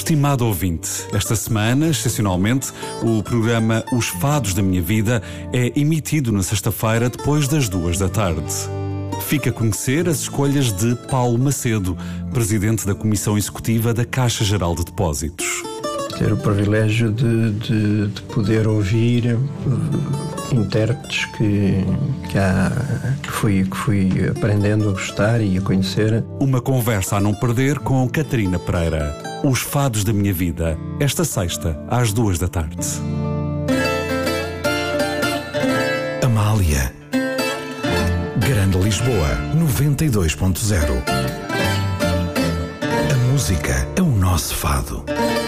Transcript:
Estimado ouvinte, esta semana, excepcionalmente, o programa Os Fados da Minha Vida é emitido na sexta-feira depois das 14h. Fica a conhecer as escolhas de Paulo Macedo, presidente da Comissão Executiva da Caixa Geral de Depósitos. Ter o privilégio de poder ouvir intérpretes que fui aprendendo a gostar e a conhecer. Uma conversa a não perder com Catarina Pereira. Os Fados da Minha Vida, esta sexta, às 14h. Amália. Grande Lisboa, 92.0. A música é o nosso fado.